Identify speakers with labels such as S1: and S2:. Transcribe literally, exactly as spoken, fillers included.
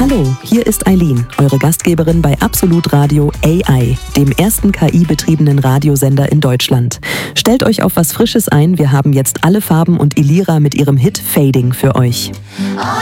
S1: Hallo, hier ist Eileen, eure Gastgeberin bei Absolut Radio A I, dem ersten K I-betriebenen Radiosender in Deutschland. Stellt euch auf was Frisches ein, wir haben jetzt alle Farben und Ilira mit ihrem Hit Fading für euch.